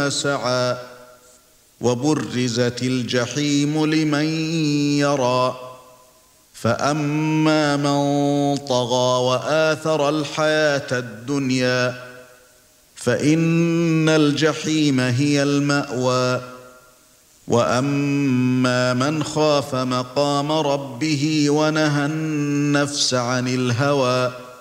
ما سعى وبرزت الجحيم لمن يرى فأما من طغى وآثر الحياة الدنيا فإن الجحيم هي المأوى وأما من خاف مقام ربه ونهى النفس عن الهوى